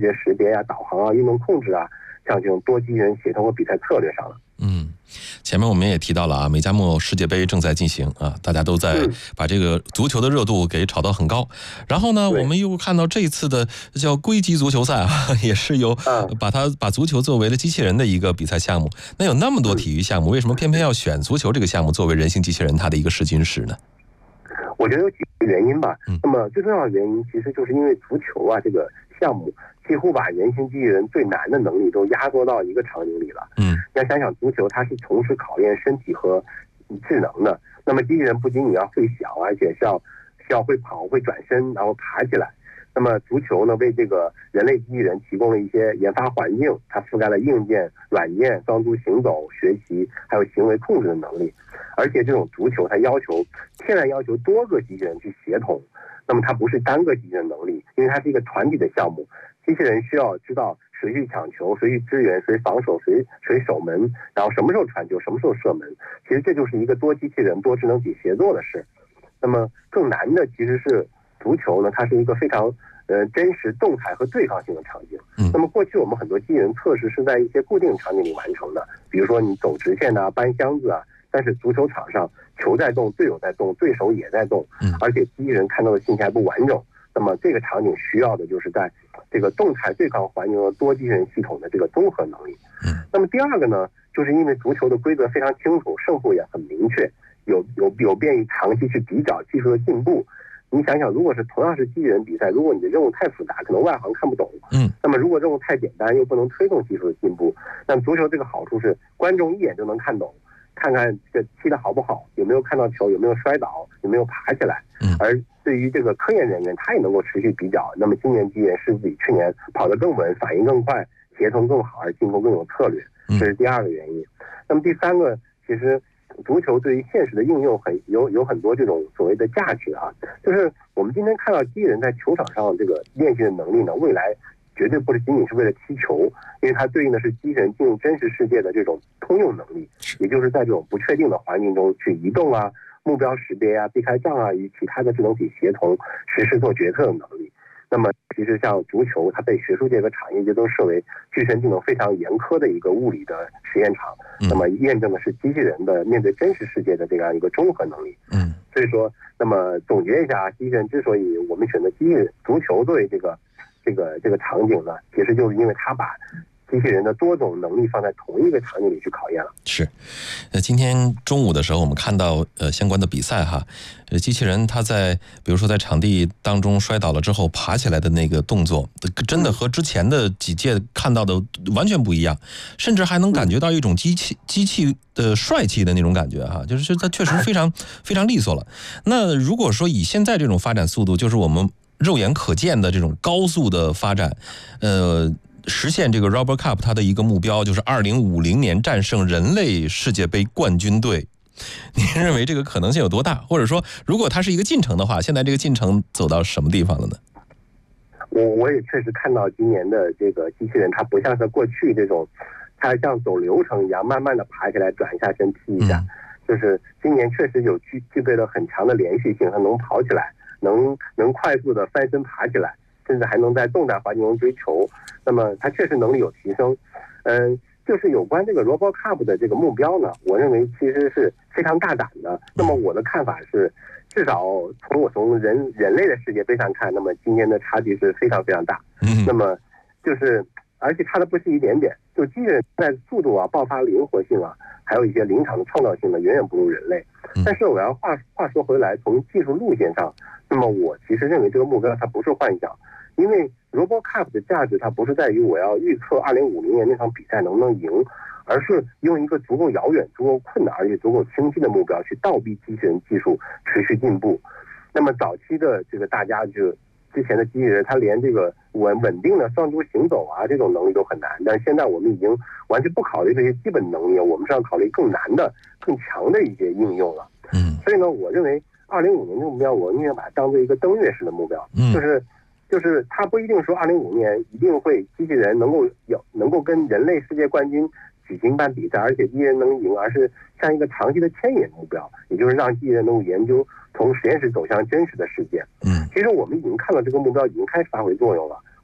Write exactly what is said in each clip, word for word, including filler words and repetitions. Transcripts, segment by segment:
觉识别呀、导航啊、运动控制啊，像这种多机器人协同和比赛策略上了。 嗯，前面我们也提到了啊，美加墨世界杯正在进行啊，大家都在把这个足球的热度给炒到很高。然后呢，我们又看到这一次的叫归集足球赛啊，也是由把它把足球作为了机器人的一个比赛项目。那有那么多体育项目，为什么偏偏要选足球这个项目作为人形机器人它的一个试金石呢？ 我觉得有几个原因吧。那么最重要的原因其实就是因为足球啊这个项目几乎把人形机器人最难的能力都压缩到一个场景里了。嗯，你要想想足球它是同时考验身体和智能的，那么机器人不仅仅要会想，而且需要需要会跑、会转身，然后爬起来。那么足球呢，为这个人类机器人提供了一些研发环境，它覆盖了硬件、软件、装出行走、学习，还有行为控制的能力。而且这种足球它要求天然要求多个机器人去协同，那么它不是单个机器人能力，因为它是一个团体的项目，机器人需要知道谁去抢球、谁去支援、谁防守、谁谁守门，然后什么时候传球、什么时候射门。其实这就是一个多机器人、多智能体协作的事。那么更难的其实是足球呢，它是一个非常呃真实、动态和对抗性的场景。那么过去我们很多机器人测试是在一些固定场景里完成的，比如说你走直线啊、搬箱子啊。但是足球场上，球在动，队友在动，对手也在动，而且机器人看到的信息还不完整。那么这个场景需要的就是在这个动态对抗环境和多机器人系统的这个综合能力。那么第二个呢，就是因为足球的规则非常清楚，胜负也很明确，有有有便于长期去比较技术的进步。你想想，如果是同样是机器人比赛，如果你的任务太复杂，可能外行看不懂。嗯。那么如果任务太简单，又不能推动技术的进步，那足球这个好处是观众一眼就能看懂。看看这踢得好不好，有没有看到球，有没有摔倒，有没有爬起来。而对于这个科研人员，他也能够持续比较。那么今年机器人是比去年跑得更稳，反应更快，协同更好，而进攻更有策略。这是第二个原因。那么第三个，其实足球对于现实的应用很有有很多这种所谓的价值啊，就是我们今天看到机器人在球场上这个练习的能力呢，未来绝对不是仅仅是为了踢球，因为它对应的是机器人进入真实世界的这种通用能力，也就是在这种不确定的环境中去移动啊、目标识别啊、避开障碍与其他的智能体协同、实时做决策的能力。那么，其实像足球，它被学术界和产业界都视为具身技能非常严苛的一个物理的实验场。那么，验证的是机器人的面对真实世界的这样一个综合能力。嗯，所以说，那么总结一下，机器人之所以我们选择机器人足球作为这个。这个这个场景呢，其实就是因为它把机器人的多种能力放在同一个场景里去考验了。 是，呃，今天中午的时候，我们看到呃相关的比赛哈，呃，机器人它在比如说在场地当中摔倒了之后爬起来的那个动作，真的和之前的几届看到的完全不一样，甚至还能感觉到一种机器机器的帅气的那种感觉哈，就是它确实非常非常利索了。那如果说以现在这种发展速度，就是我们肉眼可见的这种高速的发展，呃，实现这个 Robot Cup 它的一个目标就是二零五零年战胜人类世界杯冠军队。您认为这个可能性有多大？或者说，如果它是一个进程的话，现在这个进程走到什么地方了呢？ 我我也确实看到今年的这个机器人，它不像是过去这种，它像走流程一样，慢慢的爬起来，转一下身，踢一下。嗯、就是今年确实有具具备了很强的连续性，它能跑起来。能能快速的翻身爬起来，甚至还能在动态环境中追球，那么它确实能力有提升。嗯，就是有关这个 Robot Cup 的这个目标呢，我认为其实是非常大胆的。那么我的看法是，至少从我从人人类的世界杯上看，那么今天的差距是非常非常大。那么就是，而且差的不是一点点，就机器人在速度啊、爆发灵活性啊，还有一些临场的创造性呢，远远不如人类。但是我要话话说回来，从技术路线上。那么我其实认为这个目标它不是幻想，因为 Robot Cup 的价值它不是在于我要预测二零五零年那场比赛能不能赢，而是用一个足够遥远、足够困难而且足够清晰的目标去倒逼机器人技术持续进步。那么早期的这个大家就之前的机器人，它连这个稳稳定的双足行走啊这种能力都很难，但是现在我们已经完全不考虑这些基本能力，我们是要考虑更难的、更强的一些应用了。嗯，所以呢，我认为。二零五年的目标，我宁愿把它当做一个登月式的目标，嗯、就是，就是它不一定说二零五年一定会机器人能够有能够跟人类世界冠军举行一般比赛，而且机器人能赢，而是像一个长期的牵引目标，也就是让机器人能够研究从实验室走向真实的世界。嗯，其实我们已经看到这个目标已经开始发挥作用了。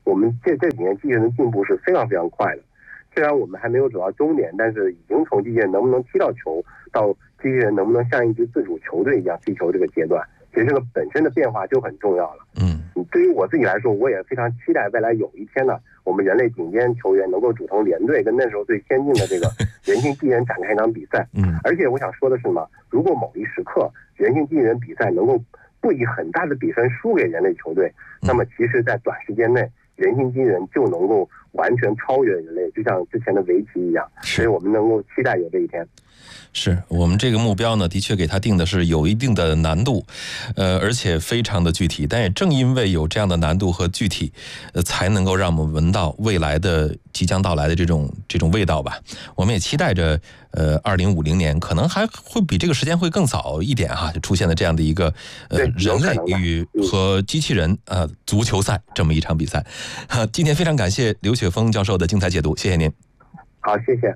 我们这这几年机器人的进步是非常非常快的。虽然我们还没有走到终点，但是已经从机器人能不能踢到球，到机器人能不能像一支自主球队一样踢球这个阶段，其实这个本身的变化就很重要了。 嗯， 对于我自己来说，我也非常期待未来有一天呢，我们人类顶尖球员能够组成联队，跟那时候最先进的这个人形机器人展开一场比赛。 嗯， 而且我想说的是呢，如果某一时刻人形机器人比赛能够不以很大的比分输给人类球队，那么其实在短时间内，人形机器人就能够完全超越人类，就像之前的围棋一样。所以我们能够期待有这一天。 是我们这个目标呢，的确给它定的是有一定的难度，呃，而且非常的具体。但也正因为有这样的难度和具体，呃，才能够让我们闻到未来的即将到来的这种这种味道吧。我们也期待着，呃，二零五零年可能还会比这个时间会更早一点哈，就出现了这样的一个呃人类与和机器人呃足球赛这么一场比赛。哈，今天非常感谢刘雪峰教授的精彩解读，谢谢您。 好，谢谢。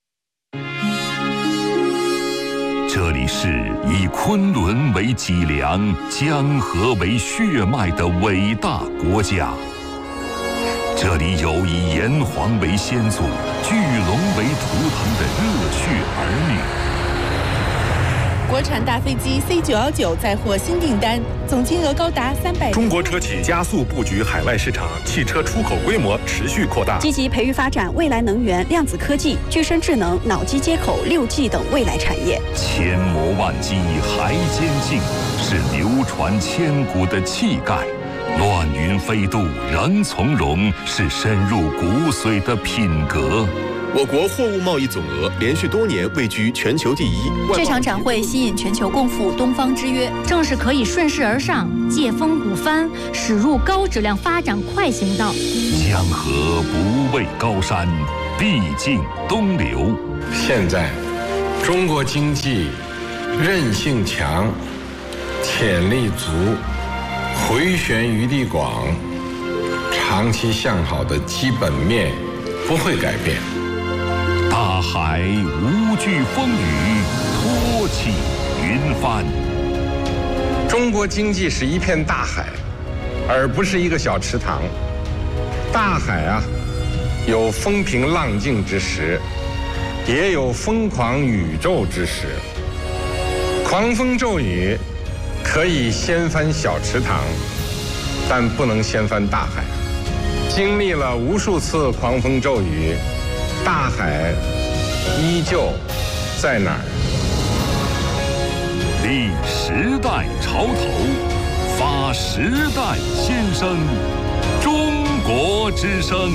这里是以昆仑为脊梁、江河为血脉的伟大国家。这里有以炎黄为先祖、巨龙为图腾的热血儿女。 国产大飞机 C 九一九再获新订单，总金额高达三百。 中国车企加速布局海外市场，汽车出口规模持续扩大， 积极培育发展未来能源、量子科技、具身智能、脑机接口、六 G 等未来产业。 千磨万击还坚劲，是流传千古的气概；乱云飞渡仍从容，是深入骨髓的品格。 我国货物贸易总额连续多年位居全球第一。 这场展会吸引全球共赴东方之约，正是可以顺势而上、借风鼓帆，驶入高质量发展快行道。 江河不畏高山，必尽东流。 现在，中国经济韧性强、潜力足、回旋余地广，长期向好的基本面不会改变。 大海无惧风雨，托起云帆。 中国经济是一片大海，而不是一个小池塘。大海啊，有风平浪静之时，也有疯狂宇宙之时。狂风骤雨可以掀翻小池塘，但不能掀翻大海。经历了无数次狂风骤雨，大海依旧在哪儿？ 立时代潮头，发时代先声，中国之声。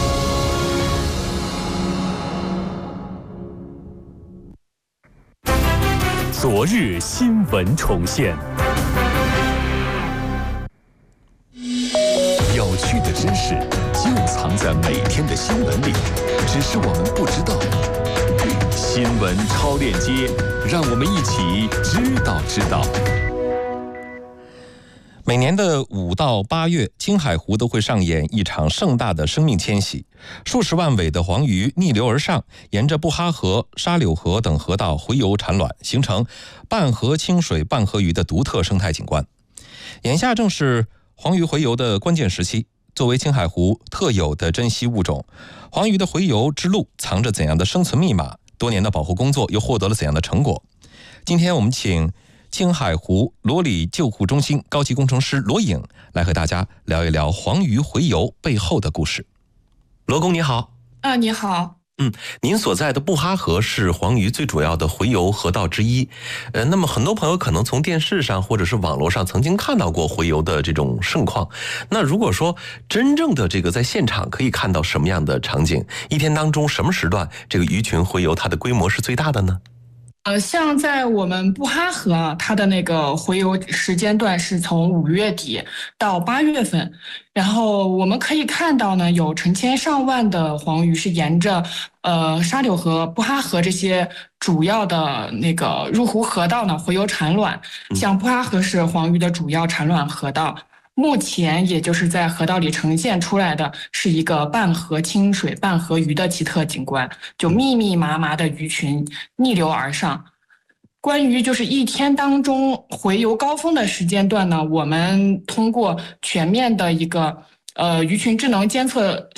昨日新闻重现，有趣的知识就藏在每天的新闻里，只是我们不知道。新闻超链接，让我们一起知道知道。 每年的五到八月，青海湖都会上演一场盛大的生命迁徙。数十万尾的黄鱼逆流而上，沿着布哈河、沙柳河等河道洄游产卵，形成半河清水半河鱼的独特生态景观。眼下正是黄鱼洄游的关键时期，作为青海湖特有的珍稀物种，黄鱼的洄游之路藏着怎样的生存密码？多年的保护工作又获得了怎样的成果？今天我们请青海湖罗里救护中心高级工程师罗颖来和大家聊一聊黄鱼洄游背后的故事。罗工你好。 啊，你好。 嗯，您所在的布哈河是黄鱼最主要的洄游河道之一。呃，那么很多朋友可能从电视上或者是网络上曾经看到过洄游的这种盛况。那如果说真正的这个在现场可以看到什么样的场景？一天当中什么时段这个鱼群洄游它的规模是最大的呢？ 呃，像在我们布哈河啊，它的那个洄游时间段是从五月底到八月份，然后我们可以看到呢，有成千上万的黄鱼是沿着呃沙柳河、布哈河这些主要的那个入湖河道呢洄游产卵。像布哈河是黄鱼的主要产卵河道。目前也就是在河道里呈现出来的是一个半河清水半河鱼的奇特景观，就密密麻麻的鱼群逆流而上。关于就是一天当中洄游高峰的时间段呢，我们通过全面的一个呃鱼群智能监测